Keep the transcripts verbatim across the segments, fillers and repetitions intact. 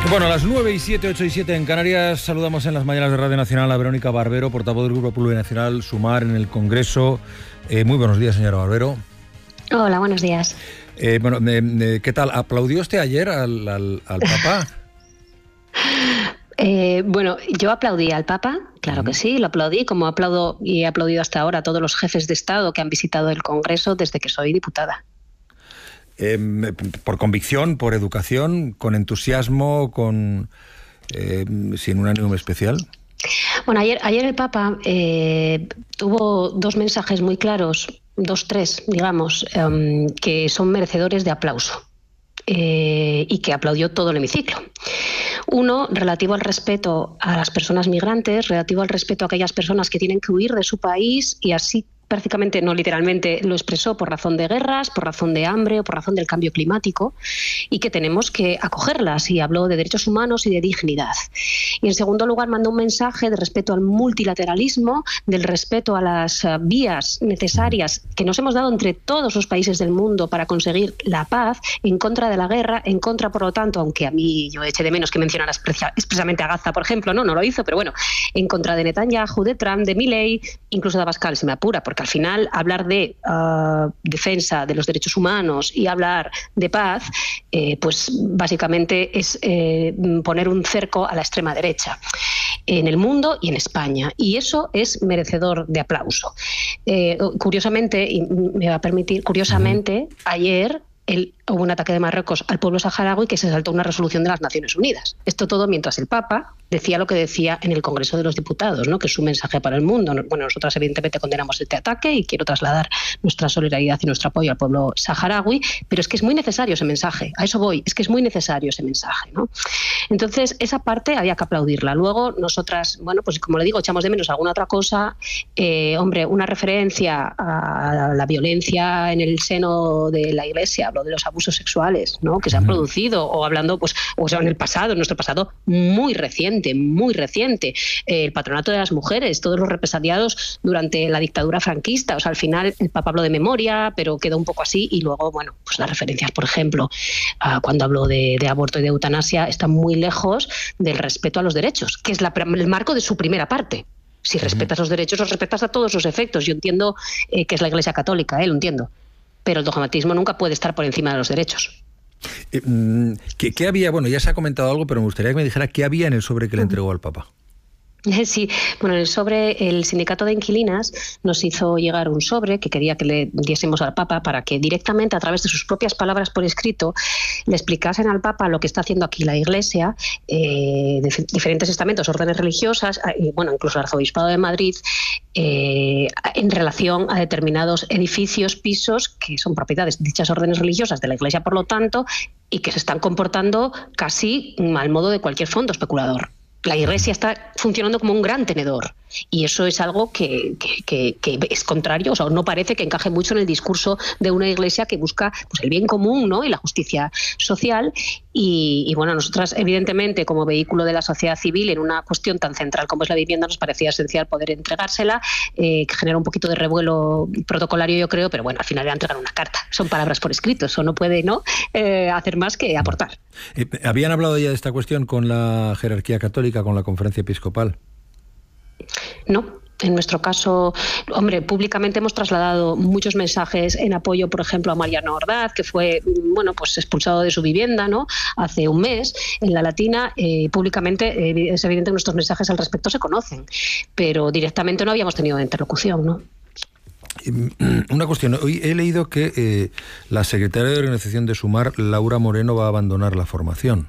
Bueno, a las nueve y siete, ocho y siete en Canarias, saludamos en las mañanas de Radio Nacional a Verónica Barbero, portavoz del Grupo Plurinacional Sumar en el Congreso. Eh, muy buenos días, señora Barbero. Hola, buenos días. Eh, bueno, eh, ¿qué tal? ¿Aplaudió usted ayer al, al, al Papa? eh, bueno, yo aplaudí al Papa, claro que sí, lo aplaudí, como aplaudo y he aplaudido hasta ahora a todos los jefes de Estado que han visitado el Congreso desde que soy diputada. Eh, por convicción, por educación, con entusiasmo, con eh, sin un ánimo especial. Bueno, ayer, ayer el Papa eh, tuvo dos mensajes muy claros, dos, tres, digamos, um, que son merecedores de aplauso eh, y que aplaudió todo el hemiciclo. Uno, relativo al respeto a las personas migrantes, relativo al respeto a aquellas personas que tienen que huir de su país y así prácticamente, no literalmente, lo expresó por razón de guerras, por razón de hambre o por razón del cambio climático y que tenemos que acogerlas, y habló de derechos humanos y de dignidad. Y en segundo lugar mandó un mensaje de respeto al multilateralismo, del respeto a las uh, vías necesarias que nos hemos dado entre todos los países del mundo para conseguir la paz, en contra de la guerra, en contra, por lo tanto, aunque a mí yo eché de menos que mencionara expresamente a Gaza, por ejemplo, no, no lo hizo, pero bueno, en contra de Netanyahu, de Trump, de Milei, incluso de Abascal, se me apura, porque al final hablar de uh, defensa de los derechos humanos y hablar de paz, eh, pues básicamente es eh, poner un cerco a la extrema derecha en el mundo y en España, y eso es merecedor de aplauso. Eh, curiosamente, y me va a permitir, curiosamente, ayer el, hubo un ataque de Marruecos al pueblo saharaui que se saltó una resolución de las Naciones Unidas. Esto todo mientras el Papa decía lo que decía en el Congreso de los Diputados, ¿no? Que es su mensaje para el mundo. Bueno, nosotras evidentemente condenamos este ataque y quiero trasladar nuestra solidaridad y nuestro apoyo al pueblo saharaui, pero es que es muy necesario ese mensaje, a eso voy, es que es muy necesario ese mensaje, ¿no? Entonces, esa parte había que aplaudirla. Luego, nosotras, bueno, pues como le digo, echamos de menos alguna otra cosa. Eh, hombre, una referencia a la violencia en el seno de la Iglesia, hablo de los abusos sexuales, ¿no? Que se han uh-huh. producido, o hablando, pues, o sea, en el pasado, en nuestro pasado muy reciente, muy reciente, eh, el patronato de las mujeres, todos los represaliados durante la dictadura franquista. O sea, al final el Papa habló de memoria, pero quedó un poco así, y luego, bueno, pues las referencias, por ejemplo, uh, cuando habló de, de aborto y de eutanasia, están muy lejos del respeto a los derechos, que es la, el marco de su primera parte. Si respetas los derechos, los respetas a todos los efectos. Yo entiendo eh, que es la Iglesia Católica, eh, lo entiendo, pero el dogmatismo nunca puede estar por encima de los derechos. ¿Qué, qué había? Bueno, ya se ha comentado algo, pero me gustaría que me dijera qué había en el sobre que le entregó al Papa. Sí, bueno, en el sobre, el sindicato de inquilinas nos hizo llegar un sobre que quería que le diésemos al Papa para que directamente, a través de sus propias palabras por escrito, le explicasen al Papa lo que está haciendo aquí la Iglesia, eh, de diferentes estamentos, órdenes religiosas, y bueno, incluso el Arzobispado de Madrid, eh, en relación a determinados edificios, pisos, que son propiedades de dichas órdenes religiosas de la Iglesia, por lo tanto, y que se están comportando casi al modo de cualquier fondo especulador. La Iglesia está funcionando como un gran tenedor, y eso es algo que, que, que, que es contrario, o sea, no parece que encaje mucho en el discurso de una Iglesia que busca, pues, el bien común, ¿no? Y la justicia social. Y, y bueno, nosotras evidentemente como vehículo de la sociedad civil en una cuestión tan central como es la vivienda nos parecía esencial poder entregársela, eh, que genera un poquito de revuelo protocolario, yo creo, pero bueno, al final era entregar una carta, son palabras por escrito, eso no puede no eh, hacer más que aportar. Eh, ¿Habían hablado ya de esta cuestión con la jerarquía católica, con la Conferencia Episcopal? No. En nuestro caso, hombre, públicamente hemos trasladado muchos mensajes en apoyo, por ejemplo, a Mariano Ordaz, que fue, bueno, pues expulsado de su vivienda, ¿no? Hace un mes en La Latina. Eh, públicamente eh, es evidente que nuestros mensajes al respecto se conocen, pero directamente no habíamos tenido interlocución, ¿no? Una cuestión, hoy he leído que eh, la secretaria de organización de Sumar, Laura Moreno, va a abandonar la formación.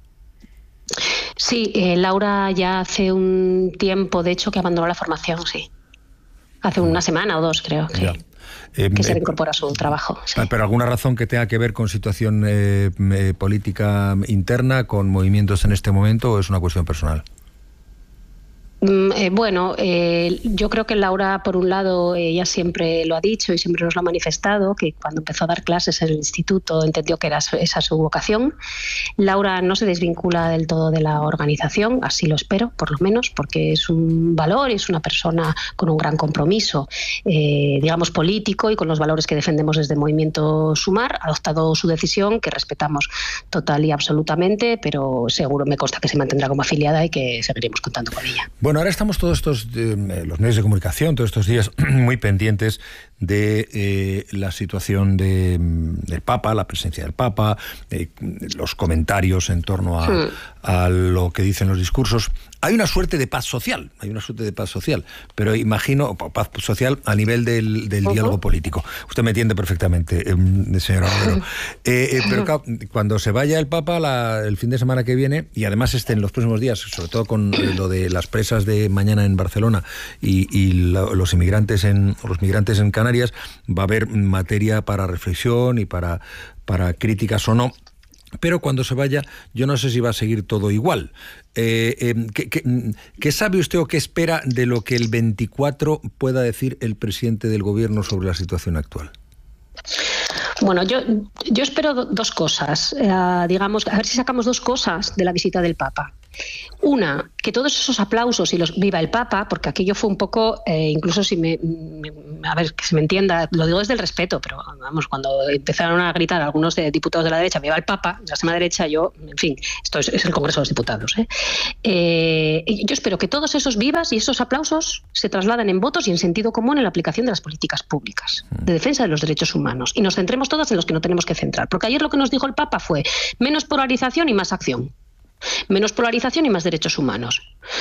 Sí, eh, Laura ya hace un tiempo, de hecho, que abandonó la formación, sí. Hace una semana o dos, creo, que, eh, que se reincorpora a su trabajo. Sí. ¿Pero alguna razón que tenga que ver con situación eh, eh, política interna, con movimientos en este momento, o es una cuestión personal? Eh, bueno, eh, yo creo que Laura, por un lado, ella siempre lo ha dicho y siempre nos lo ha manifestado, que cuando empezó a dar clases en el instituto entendió que era esa su vocación. Laura no se desvincula del todo de la organización, así lo espero, por lo menos, porque es un valor, es una persona con un gran compromiso, eh, digamos, político, y con los valores que defendemos desde Movimiento Sumar. Ha adoptado su decisión, que respetamos total y absolutamente, pero seguro me consta que se mantendrá como afiliada y que seguiremos contando con ella. Bueno, ahora estamos todos estos, eh, los medios de comunicación, todos estos días muy pendientes de eh, la situación de, del Papa, la presencia del Papa, eh, los comentarios en torno a, hmm. a lo que dicen los discursos. Hay una suerte de paz social, hay una suerte de paz social, pero imagino, paz social a nivel del, del uh-huh. diálogo político. Usted me entiende perfectamente, eh, señora Barbero. eh, eh, pero claro, cuando se vaya el Papa la, el fin de semana que viene, y además esté en los próximos días, sobre todo con eh, lo de las presas de mañana en Barcelona y, y la, los inmigrantes en los migrantes en Canarias, va a haber materia para reflexión y para, para críticas o no. Pero cuando se vaya, yo no sé si va a seguir todo igual. Eh, eh, ¿qué, qué, ¿Qué sabe usted o qué espera de lo que el veinticuatro pueda decir el presidente del gobierno sobre la situación actual? Bueno, yo, yo espero dos cosas. Eh, digamos, a ver si sacamos dos cosas de la visita del Papa. Una, que todos esos aplausos y los viva el Papa, porque aquello fue un poco, eh, incluso si me, me, a ver, que se me entienda, lo digo desde el respeto, pero vamos, cuando empezaron a gritar algunos de diputados de la derecha, viva el Papa, de la extrema derecha, yo, en fin, esto es, es el Congreso de los Diputados. ¿eh? Eh, yo espero que todos esos vivas y esos aplausos se trasladen en votos y en sentido común en la aplicación de las políticas públicas de defensa de los derechos humanos, y nos centremos todas en los que no tenemos que centrar, porque ayer lo que nos dijo el Papa fue menos polarización y más acción. Menos polarización y más derechos humanos.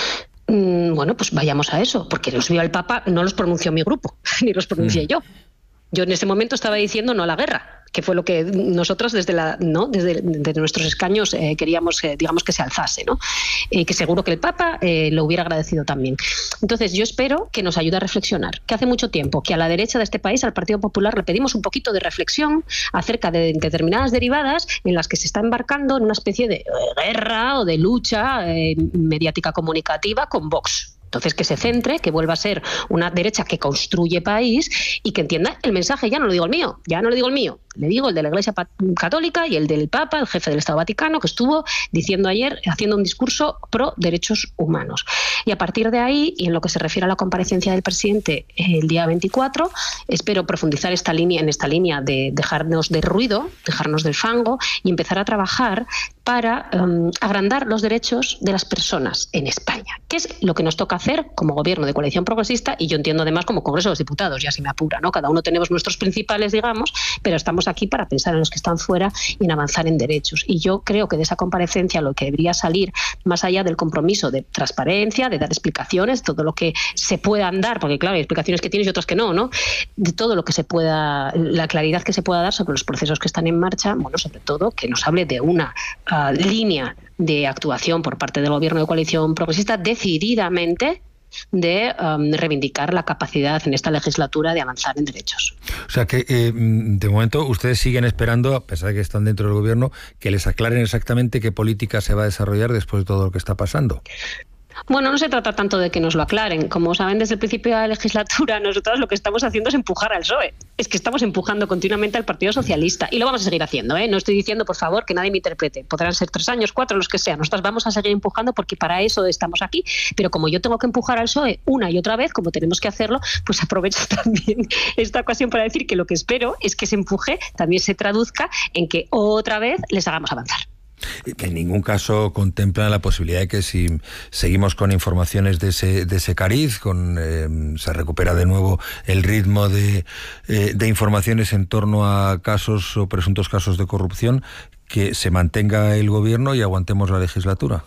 Mm, bueno, pues vayamos a eso, porque los viva el Papa no los pronunció mi grupo, ni los pronuncié mm. yo. Yo en ese momento estaba diciendo no a la guerra, que fue lo que nosotros desde la no desde, desde nuestros escaños eh, queríamos eh, digamos que se alzase, ¿no? Y que seguro que el Papa eh, lo hubiera agradecido también. Entonces yo espero que nos ayude a reflexionar, que hace mucho tiempo que a la derecha de este país, al Partido Popular, le pedimos un poquito de reflexión acerca de determinadas derivadas en las que se está embarcando en una especie de guerra o de lucha eh, mediática comunicativa con Vox. Entonces, que se centre, que vuelva a ser una derecha que construye país y que entienda el mensaje. Ya no lo digo el mío, ya no lo digo el mío, le digo el de la Iglesia Católica y el del Papa, el jefe del Estado Vaticano, que estuvo diciendo ayer, haciendo un discurso pro derechos humanos. Y a partir de ahí, y en lo que se refiere a la comparecencia del presidente el día veinticuatro, espero profundizar esta línea, en esta línea de dejarnos de ruido, dejarnos del fango y empezar a trabajar para um, agrandar los derechos de las personas en España, que es lo que nos toca hacer como gobierno de coalición progresista, y yo entiendo además como Congreso de los Diputados, ya si me apura, ¿no? Cada uno tenemos nuestros principales, digamos, pero estamos aquí para pensar en los que están fuera y en avanzar en derechos. Y yo creo que de esa comparecencia lo que debería salir, más allá del compromiso de transparencia, de dar explicaciones, todo lo que se puedan dar, porque claro, hay explicaciones que tienes y otras que no, ¿no? De todo lo que se pueda, la claridad que se pueda dar sobre los procesos que están en marcha, bueno, sobre todo que nos hable de una uh, línea de actuación por parte del gobierno de coalición progresista decididamente de um, reivindicar la capacidad en esta legislatura de avanzar en derechos. O sea que eh, de momento ustedes siguen esperando, a pesar de que están dentro del gobierno, que les aclaren exactamente qué política se va a desarrollar después de todo lo que está pasando. Bueno, no se trata tanto de que nos lo aclaren. Como saben, desde el principio de la legislatura, nosotros lo que estamos haciendo es empujar al P S O E. Es que estamos empujando continuamente al Partido Socialista. Y lo vamos a seguir haciendo, ¿eh? No estoy diciendo, por favor, que nadie me interprete. Podrán ser tres años, cuatro, los que sean. Nosotros vamos a seguir empujando porque para eso estamos aquí. Pero como yo tengo que empujar al P S O E una y otra vez, como tenemos que hacerlo, pues aprovecho también esta ocasión para decir que lo que espero es que ese empuje también se traduzca en que otra vez les hagamos avanzar. En ningún caso contemplan la posibilidad de que si seguimos con informaciones de ese, de ese cariz, con, eh, se recupera de nuevo el ritmo de, eh, de informaciones en torno a casos o presuntos casos de corrupción, que se mantenga el gobierno y aguantemos la legislatura.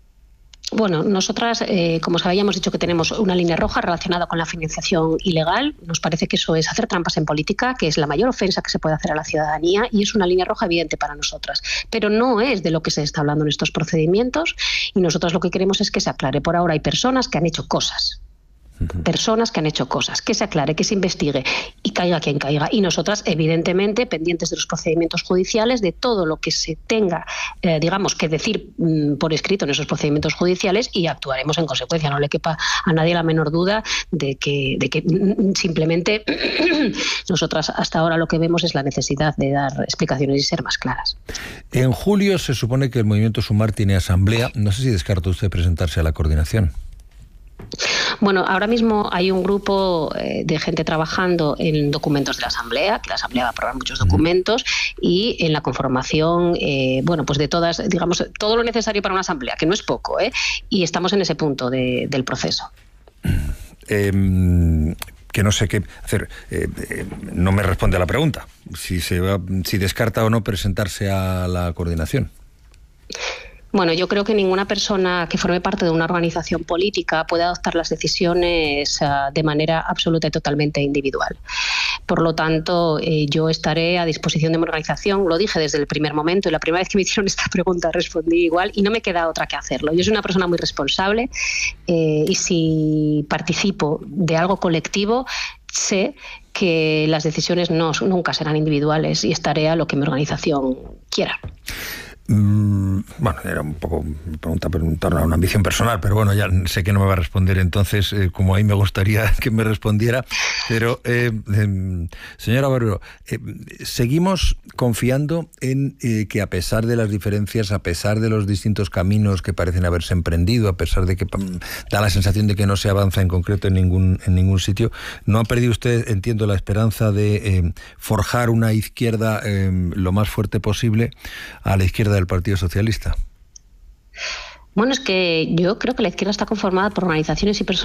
Bueno, nosotras, eh, como os habíamos dicho, que tenemos una línea roja relacionada con la financiación ilegal. Nos parece que eso es hacer trampas en política, que es la mayor ofensa que se puede hacer a la ciudadanía, y es una línea roja evidente para nosotras. Pero no es de lo que se está hablando en estos procedimientos, y nosotros lo que queremos es que se aclare. Por ahora hay personas que han hecho cosas personas que han hecho cosas, que se aclare, que se investigue y caiga quien caiga. Y nosotras, evidentemente, pendientes de los procedimientos judiciales, de todo lo que se tenga, eh, digamos, que decir mm, por escrito en esos procedimientos judiciales, y actuaremos en consecuencia. No le quepa a nadie la menor duda de que, de que mm, simplemente nosotras hasta ahora lo que vemos es la necesidad de dar explicaciones y ser más claras. En julio se supone que el Movimiento Sumar tiene asamblea. No sé si descarta usted presentarse a la coordinación. Bueno, ahora mismo hay un grupo eh, de gente trabajando en documentos de la Asamblea, que la Asamblea va a aprobar muchos documentos, y en la conformación, eh, bueno, pues de todas, digamos, todo lo necesario para una Asamblea, que no es poco, ¿eh? Y estamos en ese punto de, del proceso. Eh, que no sé qué hacer. Eh, eh, no me responde a la pregunta. Si se va, si descarta o no presentarse a la coordinación. Bueno, yo creo que ninguna persona que forme parte de una organización política puede adoptar las decisiones uh, de manera absoluta y totalmente individual. Por lo tanto, eh, yo estaré a disposición de mi organización. Lo dije desde el primer momento, y la primera vez que me hicieron esta pregunta respondí igual, y no me queda otra que hacerlo. Yo soy una persona muy responsable, eh, y si participo de algo colectivo, sé que las decisiones no, nunca serán individuales, y estaré a lo que mi organización quiera. Mm, bueno, era un poco una pregunta en torno a una ambición personal, pero bueno, ya sé que no me va a responder, entonces, eh, como ahí me gustaría que me respondiera. Pero, eh, eh, señora Barbero, eh, seguimos confiando en eh, que, a pesar de las diferencias, a pesar de los distintos caminos que parecen haberse emprendido, a pesar de que um, da la sensación de que no se avanza en concreto en ningún, en ningún sitio, ¿no ha perdido usted, entiendo, la esperanza de eh, forjar una izquierda eh, lo más fuerte posible a la izquierda del Partido Socialista? Bueno, es que yo creo que la izquierda está conformada por organizaciones y personas